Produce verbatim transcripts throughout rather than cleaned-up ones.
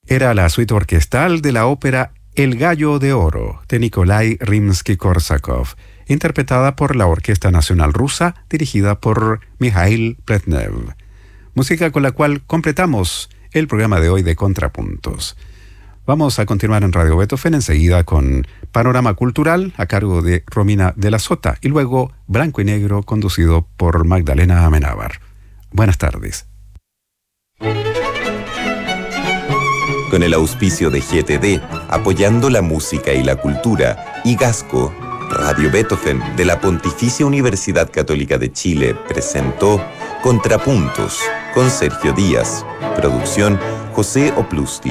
Era la suite orquestal de la ópera El Gallo de Oro de Nikolai Rimsky-Korsakov, interpretada por la Orquesta Nacional Rusa, dirigida por Mikhail Pletnev. Música con la cual completamos el programa de hoy de Contrapuntos. Vamos a continuar en Radio Beethoven enseguida con Panorama Cultural a cargo de Romina de la Sota y luego Blanco y Negro conducido por Magdalena Amenábar. Buenas tardes. Con el auspicio de G T D, apoyando la música y la cultura, y Gasco, Radio Beethoven de la Pontificia Universidad Católica de Chile presentó Contrapuntos con Sergio Díaz. Producción José Oplusti.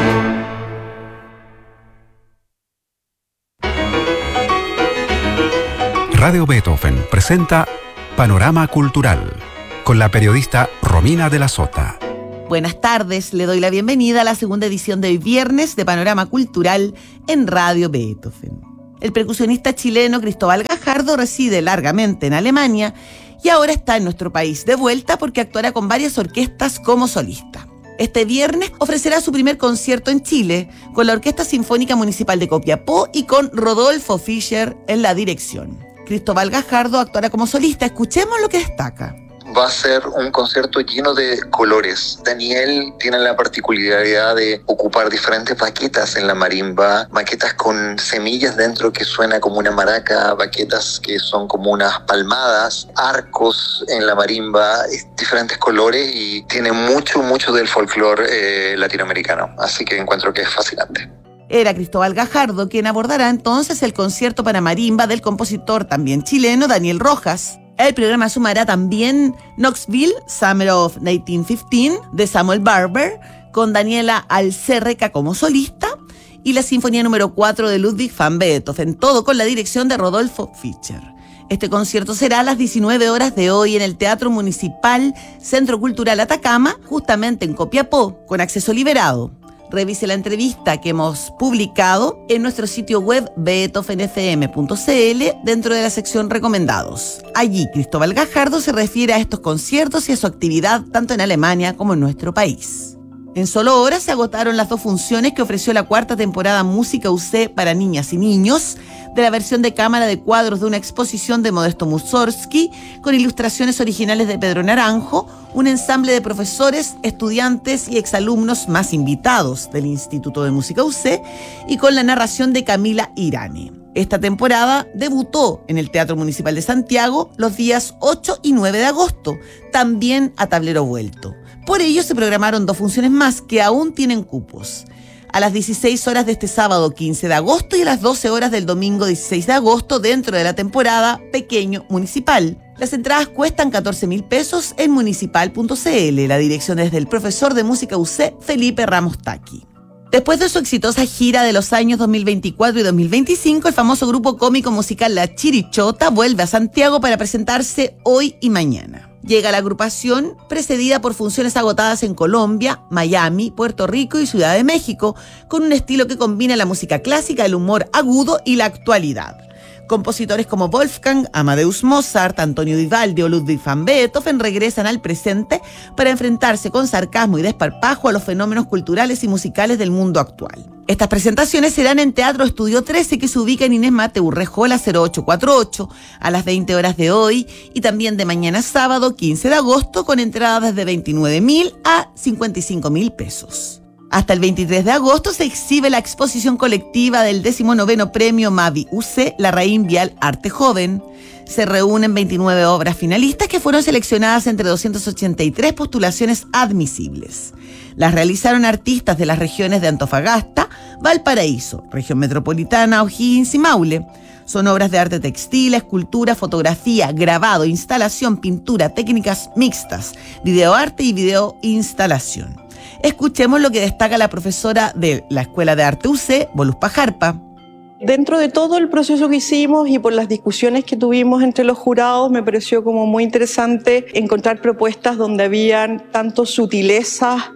Radio Beethoven presenta Panorama Cultural con la periodista Romina de la Sota. Buenas tardes, le doy la bienvenida a la segunda edición de hoy viernes de Panorama Cultural en Radio Beethoven. El percusionista chileno Cristóbal Gajardo reside largamente en Alemania y ahora está en nuestro país de vuelta porque actuará con varias orquestas como solista. Este viernes ofrecerá su primer concierto en Chile con la Orquesta Sinfónica Municipal de Copiapó y con Rodolfo Fischer en la dirección. Cristóbal Gajardo actuará como solista. Escuchemos lo que destaca. Va a ser un concierto lleno de colores. Daniel tiene la particularidad de ocupar diferentes baquetas en la marimba, baquetas con semillas dentro que suena como una maraca, baquetas que son como unas palmadas, arcos en la marimba, diferentes colores y tiene mucho, mucho del folclore eh, latinoamericano. Así que encuentro que es fascinante. Era Cristóbal Gajardo quien abordará entonces el concierto para marimba del compositor también chileno Daniel Rojas. El programa sumará también Knoxville, Summer of diecinueve quince, de Samuel Barber, con Daniela Alcerreca como solista, y la Sinfonía número cuatro de Ludwig van Beethoven, todo con la dirección de Rodolfo Fischer. Este concierto será a las diecinueve horas de hoy en el Teatro Municipal Centro Cultural Atacama, justamente en Copiapó, con acceso liberado. Revise la entrevista que hemos publicado en nuestro sitio web beethoven f m punto c l dentro de la sección Recomendados. Allí, Cristóbal Gajardo se refiere a estos conciertos y a su actividad tanto en Alemania como en nuestro país. En solo horas se agotaron las dos funciones que ofreció la cuarta temporada Música U C para niñas y niños, de la versión de cámara de cuadros de una exposición de Modesto Mussorgsky, con ilustraciones originales de Pedro Naranjo, un ensamble de profesores, estudiantes y exalumnos más invitados del Instituto de Música U C, y con la narración de Camila Irane. Esta temporada debutó en el Teatro Municipal de Santiago los días ocho y nueve de agosto, también a tablero vuelto. Por ello se programaron dos funciones más que aún tienen cupos. A las dieciséis horas de este sábado quince de agosto y a las doce horas del domingo dieciséis de agosto dentro de la temporada Pequeño Municipal. Las entradas cuestan catorce mil pesos en municipal punto c l. La dirección es del profesor de Música U C, Felipe Ramos Taqui. Después de su exitosa gira de los años dos mil veinticuatro y dos mil veinticinco, el famoso grupo cómico musical La Chirichota vuelve a Santiago para presentarse hoy y mañana. Llega la agrupación precedida por funciones agotadas en Colombia, Miami, Puerto Rico y Ciudad de México, con un estilo que combina la música clásica, el humor agudo y la actualidad. Compositores como Wolfgang Amadeus Mozart, Antonio Vivaldi o Ludwig van Beethoven regresan al presente para enfrentarse con sarcasmo y desparpajo a los fenómenos culturales y musicales del mundo actual. Estas presentaciones serán en Teatro Estudio trece, que se ubica en Inés Mateu Rejola cero ocho cuatro ocho, a las veinte horas de hoy y también de mañana sábado quince de agosto, con entradas desde veintinueve mil a cincuenta y cinco mil pesos. Hasta el veintitrés de agosto se exhibe la exposición colectiva del decimonoveno Premio Mavi U C Larraín Vial Arte Joven. Se reúnen veintinueve obras finalistas que fueron seleccionadas entre doscientas ochenta y tres postulaciones admisibles. Las realizaron artistas de las regiones de Antofagasta, Valparaíso, Región Metropolitana, O'Higgins y Maule. Son obras de arte textil, escultura, fotografía, grabado, instalación, pintura, técnicas mixtas, videoarte y videoinstalación. Escuchemos lo que destaca la profesora de la Escuela de Arte U C, Voluspa Jarpa. Dentro de todo el proceso que hicimos y por las discusiones que tuvimos entre los jurados, me pareció como muy interesante encontrar propuestas donde habían tanto sutilezas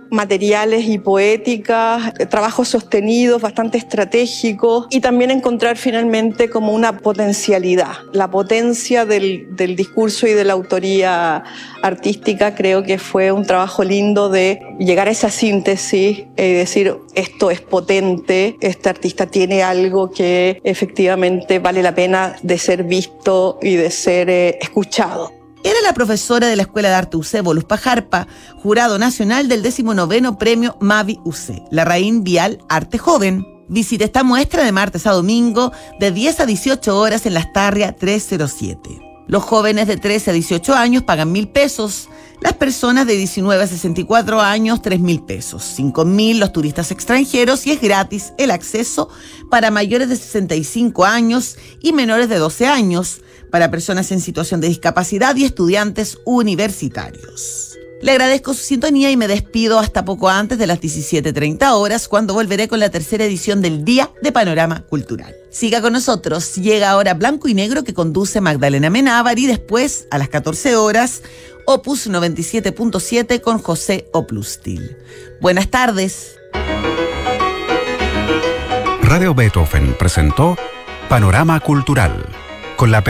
materiales y poéticas, trabajos sostenidos, bastante estratégicos, y también encontrar finalmente como una potencialidad. La potencia del, del discurso y de la autoría artística, creo que fue un trabajo lindo de llegar a esa síntesis y decir, esto es potente, este artista tiene algo que efectivamente vale la pena de ser visto y de ser eh, escuchado. Era la profesora de la Escuela de Arte U C, Volus Pajarpa, jurado nacional del decimonoveno Premio Mavi U C, Larraín Vial Arte Joven. Visita esta muestra de martes a domingo de diez a dieciocho horas en Las Tarrias trescientos siete. Los jóvenes de trece a dieciocho años pagan mil pesos, las personas de diecinueve a sesenta y cuatro años tres mil pesos, cinco mil los turistas extranjeros y es gratis el acceso para mayores de sesenta y cinco años y menores de doce años, para personas en situación de discapacidad y estudiantes universitarios. Le agradezco su sintonía y me despido hasta poco antes de las diecisiete treinta horas, cuando volveré con la tercera edición del Día de Panorama Cultural. Siga con nosotros, llega ahora Blanco y Negro, que conduce Magdalena Menábar, y después, a las catorce horas, Opus noventa y siete punto siete con José Oplustil. Buenas tardes. Radio Beethoven presentó Panorama Cultural, con la